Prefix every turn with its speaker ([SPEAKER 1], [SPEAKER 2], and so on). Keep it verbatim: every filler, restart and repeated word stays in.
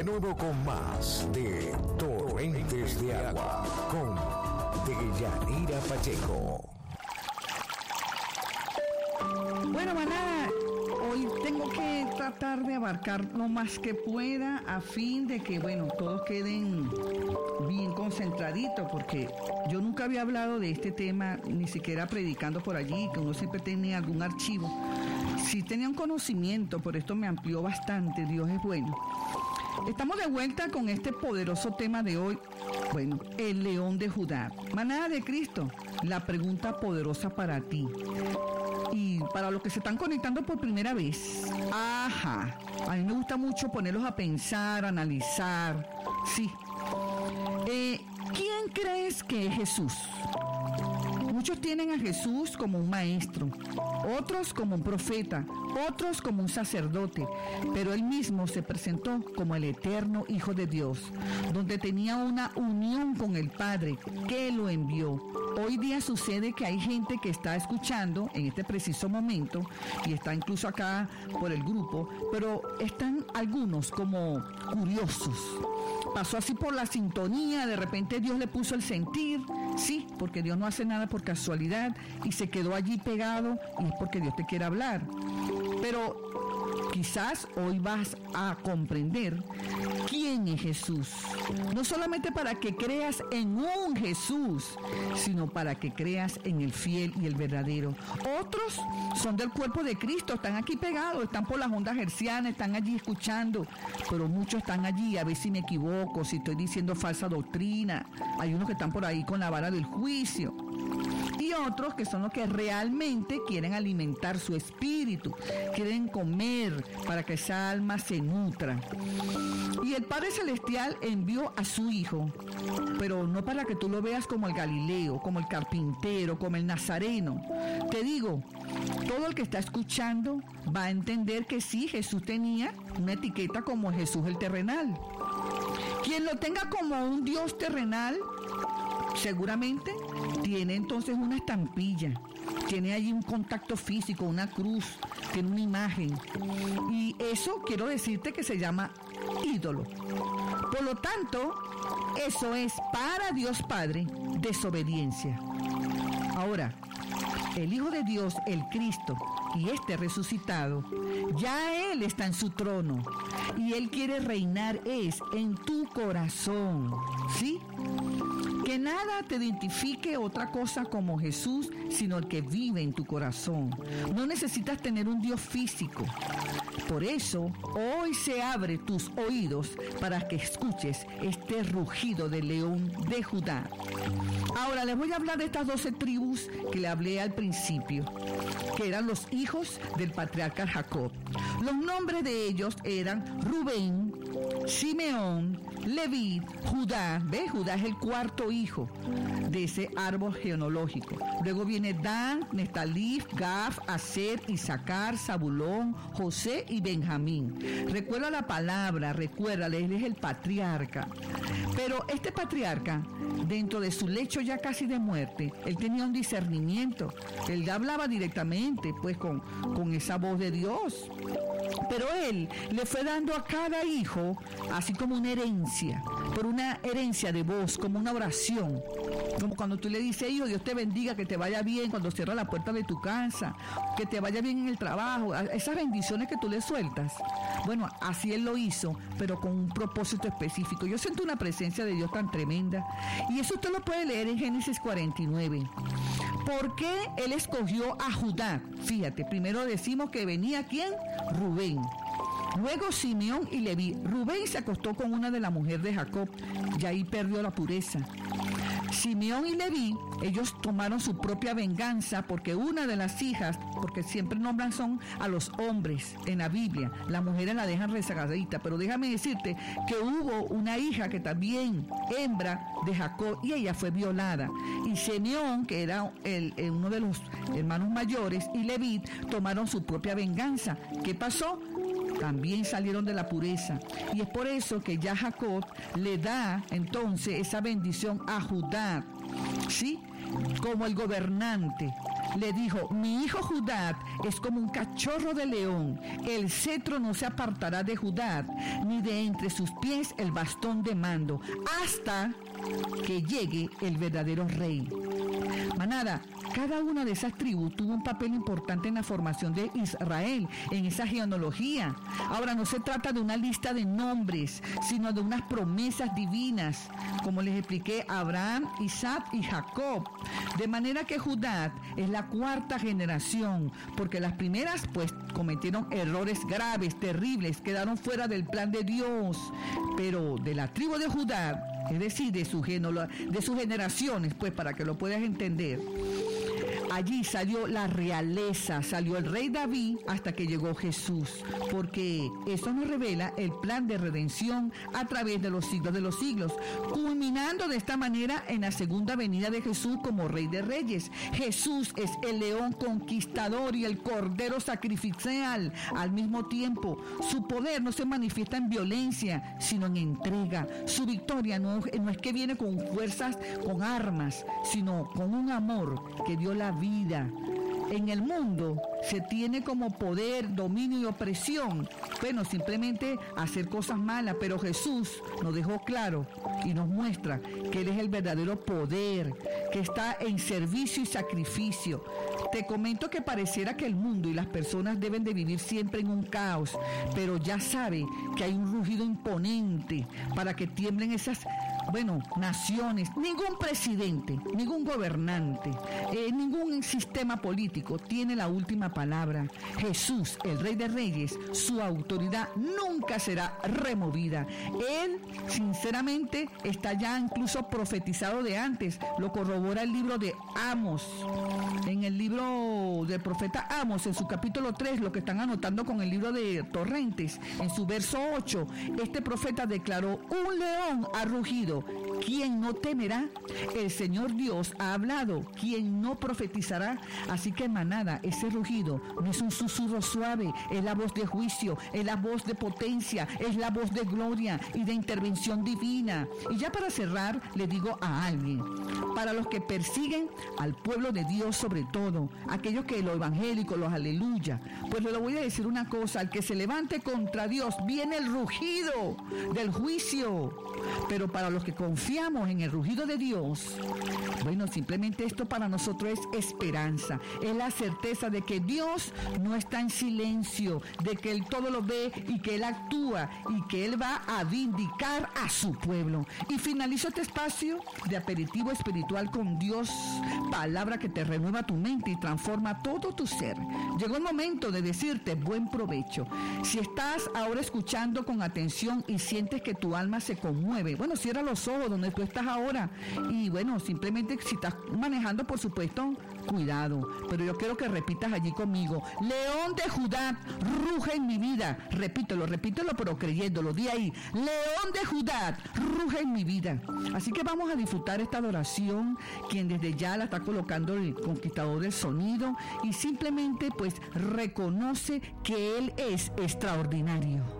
[SPEAKER 1] Continuo con más de Torrentes de Agua con Deyanira Pacheco.
[SPEAKER 2] Bueno, manada, hoy tengo que tratar de abarcar lo más que pueda a fin de que, bueno, todos queden bien concentraditos, porque yo nunca había hablado de este tema, ni siquiera predicando por allí, que uno siempre tenía algún archivo. Sí tenía un conocimiento, por esto me amplió bastante, Dios es bueno. Estamos de vuelta con este poderoso tema de hoy, bueno, el león de Judá. Manada de Cristo, la pregunta poderosa para ti. Y para los que se están conectando por primera vez, ajá, a mí me gusta mucho ponerlos a pensar, a analizar, sí. Eh, ¿Quién crees que es Jesús? Muchos tienen a Jesús como un maestro, otros como un profeta, otros como un sacerdote, pero él mismo se presentó como el eterno Hijo de Dios, donde tenía una unión con el Padre que lo envió. Hoy día sucede que hay gente que está escuchando en este preciso momento y está incluso acá por el grupo, pero están algunos como curiosos. Pasó así por la sintonía, de repente Dios le puso el sentir, sí, porque Dios no hace nada por casualidad y se quedó allí pegado y es porque Dios te quiere hablar. Pero quizás hoy vas a comprender quién es Jesús. No solamente para que creas en un Jesús, sino para que creas en el fiel y el verdadero. Otros son del cuerpo de Cristo, están aquí pegados, están por las ondas hercianas, están allí escuchando, pero muchos están allí, a ver si me equivoco, si estoy diciendo falsa doctrina. Hay unos que están por ahí con la vara del juicio. Y otros que son los que realmente quieren alimentar su espíritu, quieren comer para que esa alma se nutra. Y el Padre Celestial envió a su Hijo, pero no para que tú lo veas como el Galileo, como el carpintero, como el Nazareno. Te digo, todo el que está escuchando va a entender que sí, Jesús tenía una etiqueta como Jesús el terrenal. Quien lo tenga como un Dios terrenal, seguramente tiene entonces una estampilla, tiene allí un contacto físico, una cruz, tiene una imagen. Y eso quiero decirte que se llama ídolo. Por lo tanto, eso es para Dios Padre desobediencia. Ahora, el Hijo de Dios, el Cristo, y este resucitado, ya Él está en su trono y Él quiere reinar es en tu corazón, ¿sí? Que nada te identifique otra cosa como Jesús, sino el que vive en tu corazón. No necesitas tener un Dios físico. Por eso, hoy se abre tus oídos para que escuches este rugido del león de Judá. Ahora les voy a hablar de estas doce tribus que le hablé al principio, que eran los hijos del patriarca Jacob. Los nombres de ellos eran Rubén, Simeón, Leví, Judá. ¿Ves? Judá es el cuarto hijo de ese árbol genealógico. Luego viene Dan, Neftalí, Gad, Aser, Isaacar, Zabulón, José y Benjamín. Recuerda la palabra, recuerda, él es el patriarca. Pero este patriarca, dentro de su lecho ya casi de muerte, él tenía un discernimiento. Él hablaba directamente, pues, con, con esa voz de Dios. Pero él le fue dando a cada hijo, así como una herencia, por una herencia de voz, como una oración. Como cuando tú le dices, hijo, Dios te bendiga, que te vaya bien cuando cierra la puerta de tu casa, que te vaya bien en el trabajo, esas bendiciones que tú le sueltas. Bueno, así él lo hizo, pero con un propósito específico. Yo siento una presencia de Dios tan tremenda. Y eso usted lo puede leer en Génesis cuarenta y nueve. ¿Por qué él escogió a Judá? Fíjate, primero decimos que venía ¿quién? Rubén. Luego Simeón y Leví. Rubén se acostó con una de las mujeres de Jacob y ahí perdió la pureza. Simeón y Leví, ellos tomaron su propia venganza porque una de las hijas, porque siempre nombran son a los hombres en la Biblia, las mujeres la dejan rezagadita, pero déjame decirte que hubo una hija que también, hembra de Jacob, y ella fue violada. Y Simeón, que era el, el, uno de los hermanos mayores, y Leví tomaron su propia venganza. ¿Qué pasó? También salieron de la pureza. Y es por eso que ya Jacob le da entonces esa bendición a Judá, ¿sí? Como el gobernante. le dijo: mi hijo Judá es como un cachorro de león, el cetro no se apartará de Judá, ni de entre sus pies el bastón de mando, hasta que llegue el verdadero rey. Manada, cada una de esas tribus tuvo un papel importante en la formación de Israel, en esa genealogía. Ahora, no se trata de una lista de nombres, sino de unas promesas divinas, como les expliqué, Abraham, Isaac y Jacob. De manera que Judá es la cuarta generación, porque las primeras pues cometieron errores graves, terribles, quedaron fuera del plan de Dios. Pero de la tribu de Judá, es decir, de, su genolo, de sus generaciones, pues para que lo puedas entender, allí salió la realeza, salió el rey David hasta que llegó Jesús, porque eso nos revela el plan de redención a través de los siglos de los siglos, culminando de esta manera en la segunda venida de Jesús como Rey de Reyes. Jesús es el león conquistador y el cordero sacrificial al mismo tiempo. Su poder no se manifiesta en violencia, sino en entrega. Su victoria no, no es que viene con fuerzas, con armas, sino con un amor que dio la vida. En el mundo se tiene como poder, dominio y opresión, bueno, simplemente hacer cosas malas, pero Jesús nos dejó claro y nos muestra que Él es el verdadero poder, que está en servicio y sacrificio. Te comento que pareciera que el mundo y las personas deben de vivir siempre en un caos, pero ya sabe que hay un rugido imponente para que tiemblen esas, bueno, naciones. Ningún presidente, ningún gobernante, eh, ningún sistema político tiene la última palabra. Jesús, el Rey de Reyes, su autoridad nunca será removida. Él, sinceramente, está ya incluso profetizado de antes. Lo corrobora el libro de Amos. En el libro del profeta Amos, en su capítulo tres, lo que están anotando con el libro de Torrentes, en su verso ocho, este profeta declaró: un león ha rugido, ¿quién no temerá? El Señor Dios ha hablado, ¿quién no profetizará? Así que, manada, ese rugido no es un susurro suave, es la voz de juicio, es la voz de potencia, es la voz de gloria y de intervención divina. Y ya para cerrar, le digo a alguien: para los que persiguen al pueblo de Dios, sobre todo, aquellos que lo evangélico, los aleluya, pues le voy a decir una cosa: al que se levante contra Dios, viene el rugido del juicio. Pero para los que confiamos en el rugido de Dios, bueno, simplemente esto para nosotros es esperanza, es la certeza de que Dios no está en silencio, de que Él todo lo ve y que Él actúa y que Él va a vindicar a su pueblo. Y finalizo este espacio de aperitivo espiritual con Dios, palabra que te renueva tu mente y transforma todo tu ser. Llegó el momento de decirte buen provecho. Si estás ahora escuchando con atención y sientes que tu alma se conmueve, bueno, cierra los ojos donde tú estás ahora y bueno, simplemente si estás manejando, por supuesto, cuidado, pero yo quiero que repitas allí conmigo: león de Judá, ruge en mi vida. Repítelo, repítelo, pero creyéndolo. Di ahí: león de Judá, ruge en mi vida. Así que vamos a disfrutar esta adoración, quien desde ya la está colocando el conquistador del sonido, y simplemente pues reconoce que Él es extraordinario.